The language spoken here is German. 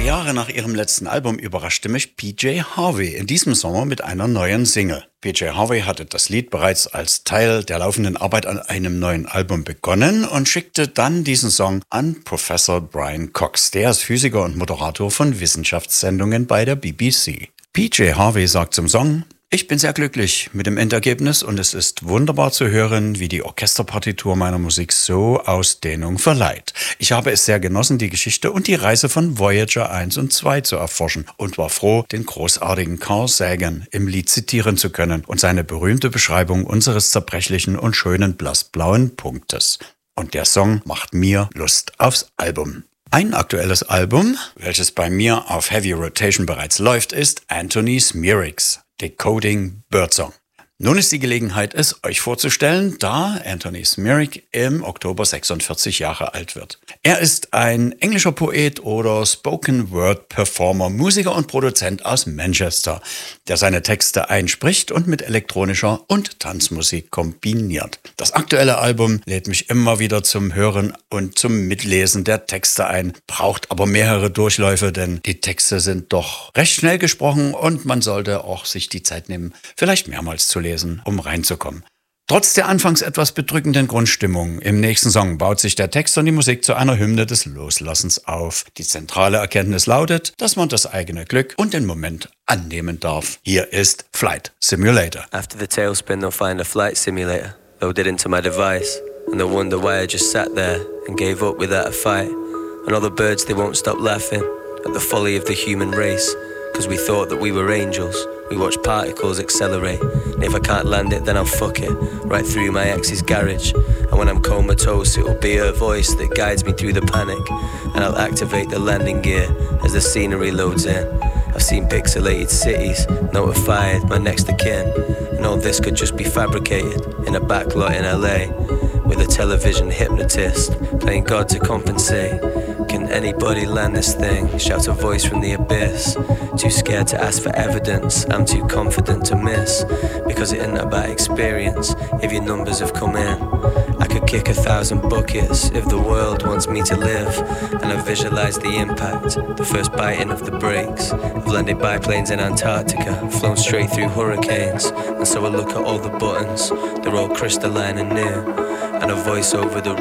Jahre nach ihrem letzten Album überraschte mich PJ Harvey in diesem Sommer mit einer neuen Single. PJ Harvey hatte das Lied bereits als Teil der laufenden Arbeit an einem neuen Album begonnen und schickte dann diesen Song an Professor Brian Cox. Der ist Physiker und Moderator von Wissenschaftssendungen bei der BBC. PJ Harvey sagt zum Song: Ich bin sehr glücklich mit dem Endergebnis und es ist wunderbar zu hören, wie die Orchesterpartitur meiner Musik so Ausdehnung verleiht. Ich habe es sehr genossen, die Geschichte und die Reise von Voyager 1 und 2 zu erforschen und war froh, den großartigen Carl Sagan im Lied zitieren zu können und seine berühmte Beschreibung unseres zerbrechlichen und schönen blassblauen Punktes. Und der Song macht mir Lust aufs Album. Ein aktuelles Album, welches bei mir auf Heavy Rotation bereits läuft, ist Anthony Smirix, Decoding Birdsong. Nun ist die Gelegenheit, es euch vorzustellen, da Anthony Smirix im Oktober 46 Jahre alt wird. Er ist ein englischer Poet oder Spoken-Word-Performer, Musiker und Produzent aus Manchester, der seine Texte einspricht und mit elektronischer und Tanzmusik kombiniert. Das aktuelle Album lädt mich immer wieder zum Hören und zum Mitlesen der Texte ein, braucht aber mehrere Durchläufe, denn die Texte sind doch recht schnell gesprochen und man sollte auch sich die Zeit nehmen, vielleicht mehrmals zu lesen, um reinzukommen. Trotz der anfangs etwas bedrückenden Grundstimmung im nächsten Song baut sich der Text und die Musik zu einer Hymne des Loslassens auf. Die zentrale Erkenntnis lautet, dass man das eigene Glück und den Moment annehmen darf. Hier ist Flight Simulator. After the tailspin, they'll find a flight simulator loaded into my device, and they'll wonder why I just sat there and gave up without a fight. And all the birds, they won't stop laughing at the folly of the human race, cause we thought that we were angels. We watch particles accelerate, and if I can't land it, then I'll fuck it right through my ex's garage. And when I'm comatose, it'll be her voice that guides me through the panic, and I'll activate the landing gear as the scenery loads in. I've seen pixelated cities, notified my next of kin, and all this could just be fabricated in a backlot in LA, with a television hypnotist playing God to compensate. Can anybody land this thing? Shouts a voice from the abyss. Too scared to ask for evidence, I'm too confident to miss, because it isn't about experience if your numbers have come in. I could kick 1,000 buckets if the world wants me to live, and I visualize the impact, the first biting of the brakes. I've landed biplanes in Antarctica, flown straight through hurricanes, and so I look at all the buttons, they're all crystalline and new, and a voice over the